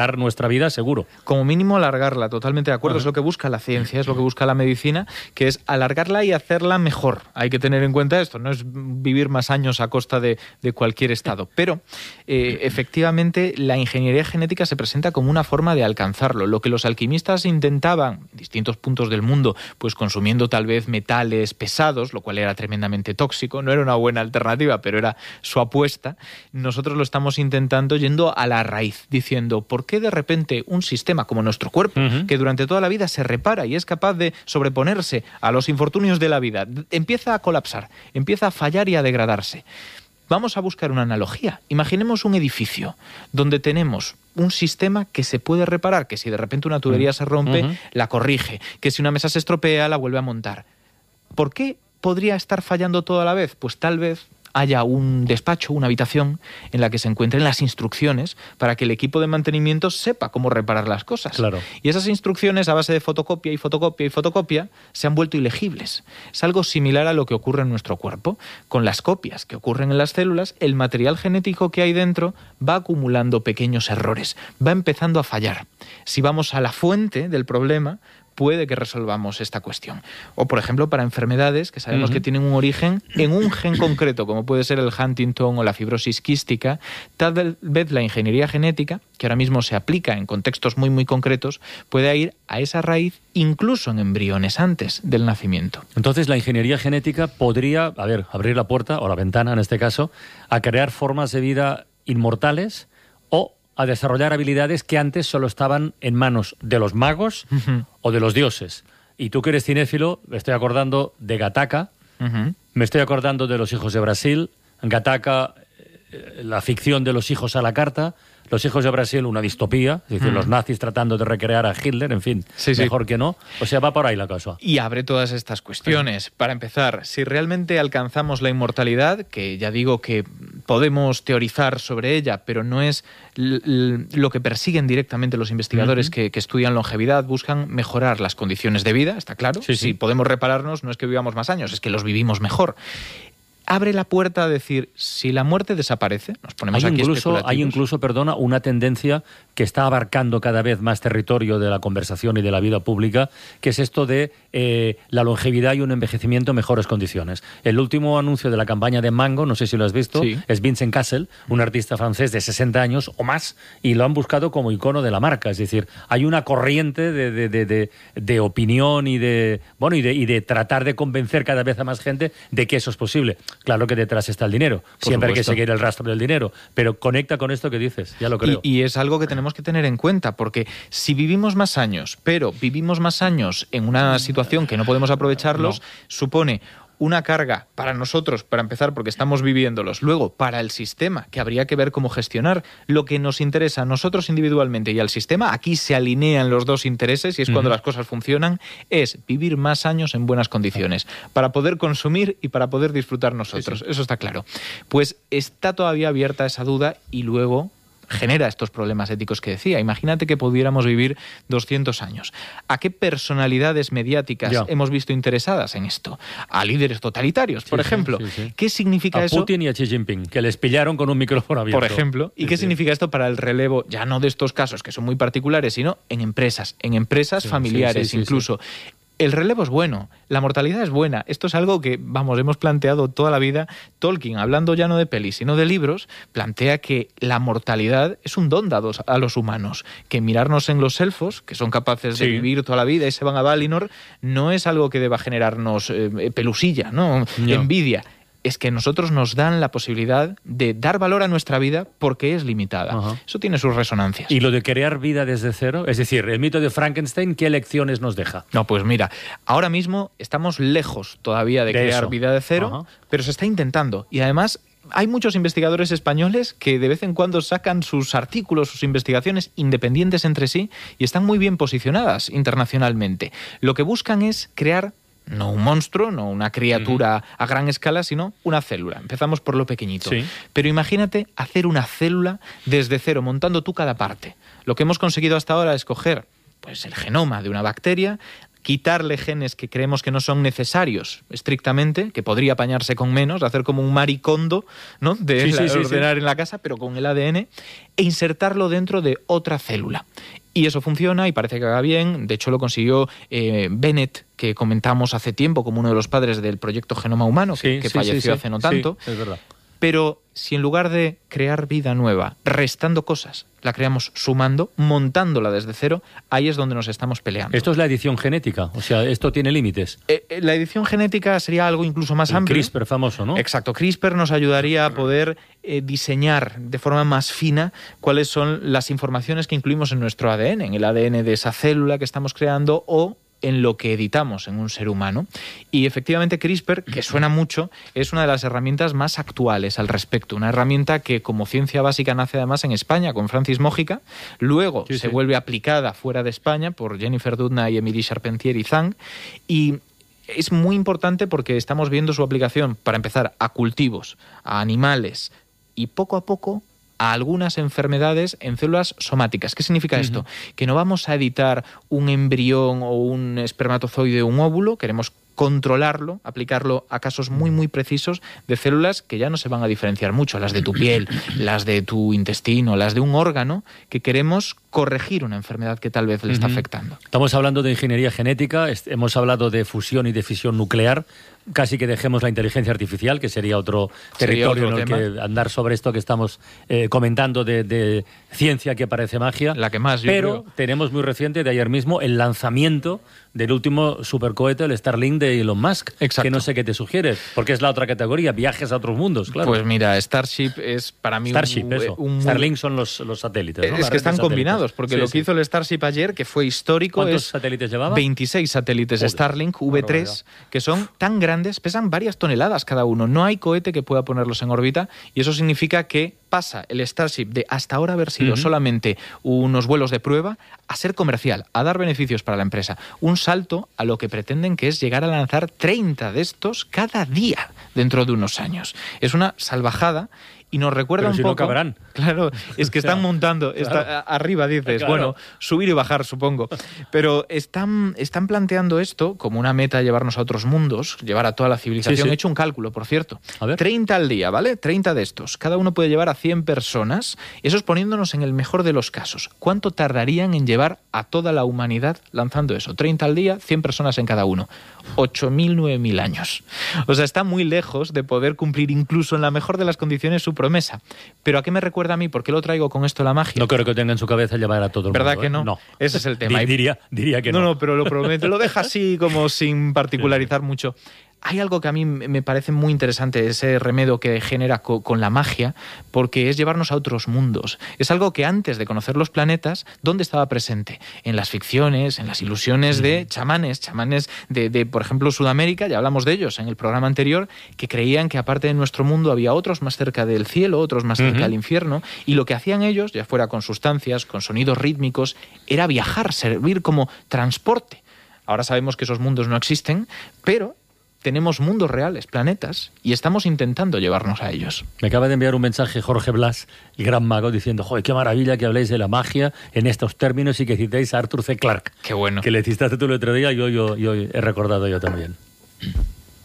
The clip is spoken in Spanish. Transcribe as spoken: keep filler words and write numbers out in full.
nuestra vida seguro. Como mínimo alargarla, totalmente de acuerdo. Uh-huh. Es lo que busca la ciencia, es lo que busca la medicina, que es alargarla y hacerla mejor. Hay que tener en cuenta esto, no es vivir más años a costa de, de cualquier estado. Pero eh, efectivamente la ingeniería genética se presenta como una forma de alcanzarlo. Lo que los alquimistas intentaban en distintos puntos del mundo, pues consumiendo tal vez metales pesados, lo cual era tremendamente tóxico, no era una buena alternativa, pero era su apuesta. Nosotros lo estamos intentando yendo a la raíz, diciendo, ¿por qué de repente un sistema como nuestro cuerpo, uh-huh. que durante toda la vida se repara y es capaz de sobreponerse a los infortunios de la vida, empieza a colapsar, empieza a fallar y a degradarse? Vamos a buscar una analogía. Imaginemos un edificio donde tenemos un sistema que se puede reparar, que si de repente una tubería uh-huh. se rompe, uh-huh. la corrige, que si una mesa se estropea, la vuelve a montar. ¿Por qué podría estar fallando todo a la vez? Pues tal vez haya un despacho, una habitación en la que se encuentren las instrucciones para que el equipo de mantenimiento sepa cómo reparar las cosas. Claro. Y esas instrucciones, a base de fotocopia y fotocopia y fotocopia, se han vuelto ilegibles. Es algo similar a lo que ocurre en nuestro cuerpo. Con las copias que ocurren en las células, el material genético que hay dentro va acumulando pequeños errores, va empezando a fallar. Si vamos a la fuente del problema, puede que resolvamos esta cuestión. O, por ejemplo, para enfermedades que sabemos uh-huh. que tienen un origen en un gen concreto, como puede ser el Huntington o la fibrosis quística, tal vez la ingeniería genética, que ahora mismo se aplica en contextos muy, muy concretos, puede ir a esa raíz incluso en embriones antes del nacimiento. Entonces, la ingeniería genética podría, a ver, abrir la puerta, o la ventana en este caso, a crear formas de vida inmortales o a desarrollar habilidades que antes solo estaban en manos de los magos uh-huh. o de los dioses. Y tú que eres cinéfilo, me estoy acordando de Gattaca, uh-huh. me estoy acordando de Los hijos de Brasil, Gattaca, eh, la ficción de los hijos a la carta, Los hijos de Brasil, una distopía, es decir, uh-huh. los nazis tratando de recrear a Hitler, en fin, sí, mejor sí. que no. O sea, va por ahí la cosa. Y abre todas estas cuestiones. Sí. Para empezar, si realmente alcanzamos la inmortalidad, que ya digo que podemos teorizar sobre ella, pero no es l- l- lo que persiguen directamente los investigadores uh-huh. que, que estudian longevidad, buscan mejorar las condiciones de vida, está claro. Sí, sí. Si podemos repararnos, no es que vivamos más años, es que los vivimos mejor. Abre la puerta a decir, si la muerte desaparece, nos ponemos hay aquí incluso, especulativos. Hay incluso, perdona, una tendencia que está abarcando cada vez más territorio de la conversación y de la vida pública, que es esto de eh, la longevidad y un envejecimiento en mejores condiciones. El último anuncio de la campaña de Mango, no sé si lo has visto, sí. es Vincent Cassel, un artista francés de sesenta años o más, y lo han buscado como icono de la marca. Es decir, hay una corriente de, de, de, de, de opinión y de, bueno, y de, y de tratar de convencer cada vez a más gente de que eso es posible. Claro que detrás está el dinero. Por Siempre supuesto. Hay que seguir el rastro del dinero. Pero conecta con esto que dices, ya lo creo. Y, y es algo que tenemos que tener en cuenta, porque si vivimos más años, pero vivimos más años en una situación que no podemos aprovecharlos, no. supone una carga para nosotros, para empezar, porque estamos viviéndolos. Luego, para el sistema, que habría que ver cómo gestionar. Lo que nos interesa a nosotros individualmente y al sistema, aquí se alinean los dos intereses y es uh-huh. cuando las cosas funcionan, es vivir más años en buenas condiciones, para poder consumir y para poder disfrutar nosotros. Sí, sí. Eso está claro. Pues está todavía abierta esa duda y luego genera estos problemas éticos que decía. Imagínate que pudiéramos vivir doscientos años. ¿A qué personalidades mediáticas ya. hemos visto interesadas en esto? A líderes totalitarios, por sí, ejemplo. Sí, sí, sí. ¿Qué significa a eso? A Putin y a Xi Jinping, que les pillaron con un micrófono abierto. Por ejemplo. ¿Y sí, qué sí. significa esto para el relevo, ya no de estos casos que son muy particulares, sino en empresas, en empresas sí, familiares sí, sí, incluso? Sí, sí. El relevo es bueno, la mortalidad es buena. Esto es algo que, vamos, hemos planteado toda la vida. Tolkien, hablando ya no de pelis, sino de libros, plantea que la mortalidad es un don dado a los humanos. Que mirarnos en los elfos, que son capaces sí. de vivir toda la vida y se van a Valinor, no es algo que deba generarnos eh, pelusilla, ¿no? no. envidia. Es que nosotros nos dan la posibilidad de dar valor a nuestra vida porque es limitada. Ajá. Eso tiene sus resonancias. ¿Y lo de crear vida desde cero? Es decir, el mito de Frankenstein, ¿qué lecciones nos deja? No, pues mira, ahora mismo estamos lejos todavía de, de crear eso. vida de cero, Ajá. pero se está intentando. Y además hay muchos investigadores españoles que de vez en cuando sacan sus artículos, sus investigaciones independientes entre sí y están muy bien posicionadas internacionalmente. Lo que buscan es crear no un monstruo, no una criatura uh-huh. a gran escala, sino una célula. Empezamos por lo pequeñito. Sí. Pero imagínate hacer una célula desde cero, montando tú cada parte. Lo que hemos conseguido hasta ahora es coger pues, el genoma de una bacteria, quitarle genes que creemos que no son necesarios estrictamente, que podría apañarse con menos, hacer como un maricondo, ¿no? de sí, la, sí, sí, ordenar sí. en la casa, pero con el A D N, e insertarlo dentro de otra célula. Y eso funciona y parece que haga bien. De hecho, lo consiguió eh, Bennett, que comentamos hace tiempo como uno de los padres del proyecto Genoma Humano, sí, que, que sí, falleció sí, sí. hace no tanto. Sí, es verdad. Pero si en lugar de crear vida nueva, restando cosas, la creamos sumando, montándola desde cero, ahí es donde nos estamos peleando. Esto es la edición genética, o sea, esto tiene límites. Eh, eh, la edición genética sería algo incluso más El amplio. CRISPR famoso, ¿no? Exacto. CRISPR nos ayudaría a poder eh, diseñar de forma más fina cuáles son las informaciones que incluimos en nuestro A D N, en el A D N de esa célula que estamos creando o en lo que editamos en un ser humano. Y efectivamente CRISPR, que suena mucho, es una de las herramientas más actuales al respecto. Una herramienta que como ciencia básica nace además en España con Francis Mójica, luego sí, se sí. vuelve aplicada fuera de España por Jennifer Doudna y Émilie Charpentier y Zhang, y es muy importante porque estamos viendo su aplicación, para empezar, a cultivos, a animales y poco a poco a algunas enfermedades en células somáticas. ¿Qué significa uh-huh. esto? Que no vamos a editar un embrión o un espermatozoide o un óvulo, queremos controlarlo, aplicarlo a casos muy, muy precisos de células que ya no se van a diferenciar mucho, las de tu piel, las de tu intestino, las de un órgano, que queremos corregir una enfermedad que tal vez le está uh-huh. afectando. Estamos hablando de ingeniería genética, hemos hablado de fusión y de fisión nuclear, casi que dejemos la inteligencia artificial, que sería otro sería territorio otro en el tema. que andar sobre esto que estamos eh, comentando de, de ciencia que parece magia. La que más, yo Pero creo. tenemos muy reciente, de ayer mismo, el lanzamiento del último supercohete, el Starlink de Elon Musk. Exacto. Que no sé qué te sugieres, porque es la otra categoría, viajes a otros mundos, claro. Pues mira, Starship es para mí Starship, un, eso. un... Starlink son los, los satélites, ¿no? Es La que red están de satélites. combinados, porque Sí, lo sí. que hizo el Starship ayer, que fue histórico, ¿Cuántos es satélites llevaba? veintiséis satélites Joder, Starlink V tres, que son tan grandes, pesan varias toneladas cada uno. No hay cohete que pueda ponerlos en órbita, y eso significa que pasa el Starship de hasta ahora haber sido uh-huh. solamente unos vuelos de prueba a ser comercial, a dar beneficios para la empresa. Un salto a lo que pretenden, que es llegar a lanzar treinta de estos cada día dentro de unos años. Es una salvajada. Y nos recuerda Pero un si poco... no cabrán. Claro, es que están O sea, montando... claro. Está, arriba dices, Claro. bueno, subir y bajar, supongo. Pero están, están planteando esto como una meta, llevarnos a otros mundos, llevar a toda la civilización. Sí, sí. He hecho un cálculo, por cierto. A ver. treinta al día, ¿vale? treinta de estos. Cada uno puede llevar a cien personas. Eso es poniéndonos en el mejor de los casos. ¿Cuánto tardarían en llevar a toda la humanidad lanzando eso? treinta al día, cien personas en cada uno. ocho mil, nueve mil años. O sea, está muy lejos de poder cumplir incluso en la mejor de las condiciones su promesa. ¿Pero a qué me recuerda a mí? ¿Por qué lo traigo con esto la magia? No creo que tenga en su cabeza llevar a todo el ¿Verdad mundo. que ¿eh? no? No. Ese es el tema. Di- diría, diría que no. No, no, pero lo prometo. Lo deja así como sin particularizar mucho. Hay algo que a mí me parece muy interesante, ese remedio que genera co- con la magia, porque es llevarnos a otros mundos. Es algo que antes de conocer los planetas, ¿dónde estaba presente? En las ficciones, en las ilusiones de chamanes, chamanes de, de, por ejemplo, Sudamérica, ya hablamos de ellos en el programa anterior, que creían que aparte de nuestro mundo había otros más cerca del cielo, otros más cerca Uh-huh. del infierno, y lo que hacían ellos, ya fuera con sustancias, con sonidos rítmicos, era viajar, servir como transporte. Ahora sabemos que esos mundos no existen, pero tenemos mundos reales, planetas, y estamos intentando llevarnos a ellos. Me acaba de enviar un mensaje Jorge Blas, el gran mago, diciendo: joder, qué maravilla que habléis de la magia en estos términos y que citéis a Arthur C. Clarke. Qué bueno. Que le citaste tú el otro día y yo, yo, yo he recordado yo también.